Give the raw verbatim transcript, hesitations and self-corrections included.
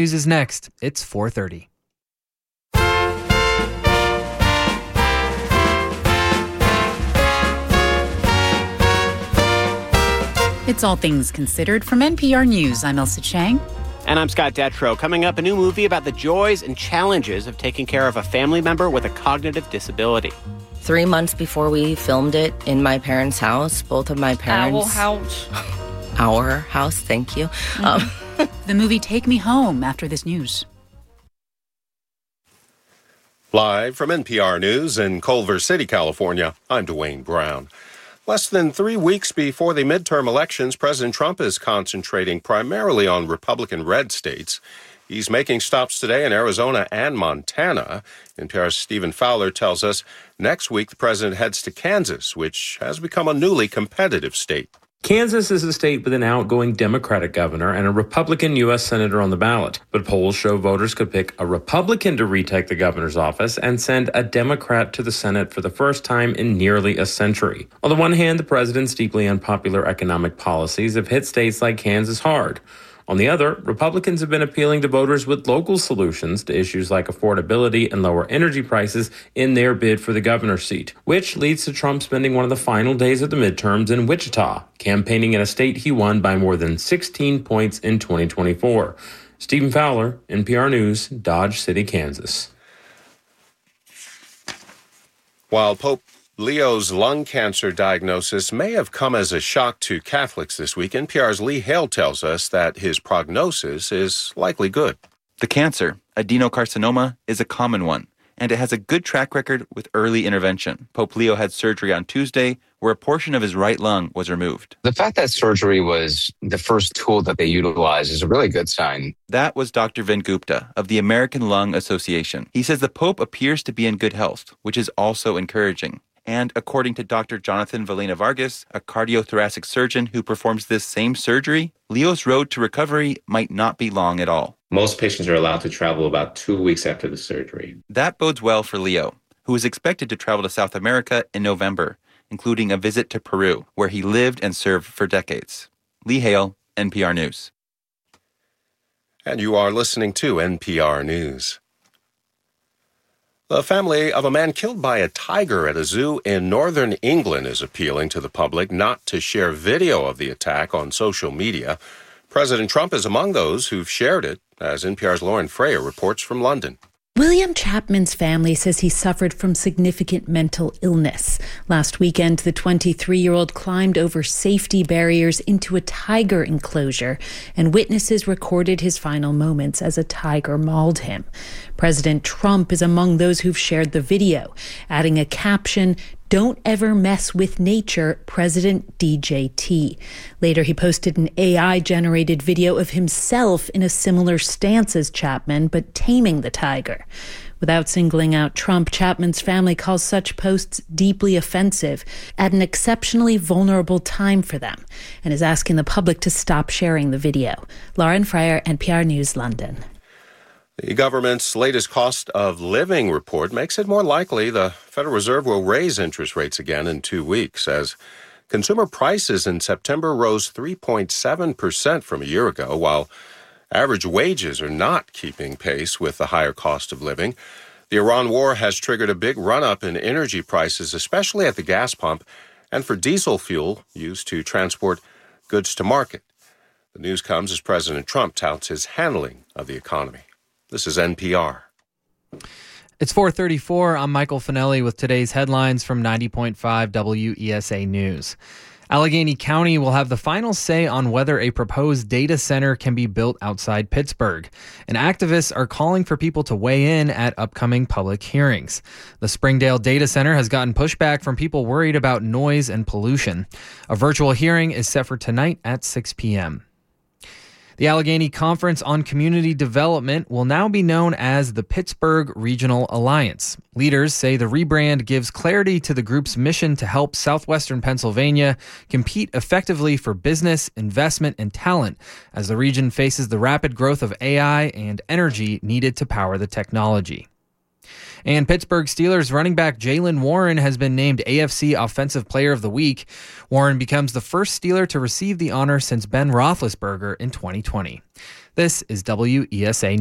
News is next. It's four thirty. It's All Things Considered from N P R News. I'm Elsa Chang. And I'm Scott Detrow. Coming up, a new movie about the joys and challenges of taking care of a family member with a cognitive disability. Three months before we filmed it in my parents' house, both of my parents... Our house. Our house, thank you. Mm-hmm. Um, the movie Take Me Home after this news. Live from N P R News in Culver City, California, I'm Dwayne Brown. Less than three weeks before the midterm elections, President Trump is concentrating primarily on Republican red states. He's making stops today in Arizona and Montana. N P R's Stephen Fowler tells us next week the president heads to Kansas, which has become a newly competitive state. Kansas is a state with an outgoing Democratic governor and a Republican U S senator on the ballot. But polls show voters could pick a Republican to retake the governor's office and send a Democrat to the Senate for the first time in nearly a century. On the one hand, the president's deeply unpopular economic policies have hit states like Kansas hard. On the other, Republicans have been appealing to voters with local solutions to issues like affordability and lower energy prices in their bid for the governor's seat, which leads to Trump spending one of the final days of the midterms in Wichita, campaigning in a state he won by more than sixteen points in twenty twenty-four. Stephen Fowler, N P R News, Dodge City, Kansas. While Pope Leo's lung cancer diagnosis may have come as a shock to Catholics this week, N P R's Lee Hale tells us that his prognosis is likely good. The cancer, adenocarcinoma, is a common one, and it has a good track record with early intervention. Pope Leo had surgery on Tuesday, where a portion of his right lung was removed. The fact that surgery was the first tool that they utilized is a really good sign. That was Doctor Vin Gupta of the American Lung Association. He says the Pope appears to be in good health, which is also encouraging. And according to Doctor Jonathan Valena Vargas, a cardiothoracic surgeon who performs this same surgery, Leo's road to recovery might not be long at all. Most patients are allowed to travel about two weeks after the surgery. That bodes well for Leo, who is expected to travel to South America in November, including a visit to Peru, where he lived and served for decades. Lee Hale, N P R News. And you are listening to N P R News. The family of a man killed by a tiger at a zoo in northern England is appealing to the public not to share video of the attack on social media. President Trump is among those who've shared it, as N P R's Lauren Freyer reports from London. William Chapman's family says he suffered from significant mental illness. Last weekend, the twenty-three-year-old climbed over safety barriers into a tiger enclosure, and witnesses recorded his final moments as a tiger mauled him. President Trump is among those who've shared the video, adding a caption, "Don't ever mess with nature, President D J T." Later, he posted an A I-generated video of himself in a similar stance as Chapman, but taming the tiger. Without singling out Trump, Chapman's family calls such posts deeply offensive at an exceptionally vulnerable time for them, and is asking the public to stop sharing the video. Lauren Freyer, N P R News, London. The government's latest cost of living report makes it more likely the Federal Reserve will raise interest rates again in two weeks, as consumer prices in September rose three point seven percent from a year ago, while average wages are not keeping pace with the higher cost of living. The Iran war has triggered a big run-up in energy prices, especially at the gas pump, and for diesel fuel used to transport goods to market. The news comes as President Trump touts his handling of the economy. This is N P R. It's four thirty-four. I'm Michael Finelli with today's headlines from ninety point five W E S A News. Allegheny County will have the final say on whether a proposed data center can be built outside Pittsburgh. And activists are calling for people to weigh in at upcoming public hearings. The Springdale Data Center has gotten pushback from people worried about noise and pollution. A virtual hearing is set for tonight at six p.m. The Allegheny Conference on Community Development will now be known as the Pittsburgh Regional Alliance. Leaders say the rebrand gives clarity to the group's mission to help southwestern Pennsylvania compete effectively for business, investment, and talent as the region faces the rapid growth of A I and energy needed to power the technology. And Pittsburgh Steelers running back Jaylen Warren has been named A F C Offensive Player of the Week. Warren becomes the first Steeler to receive the honor since Ben Roethlisberger in twenty twenty. This is W E S A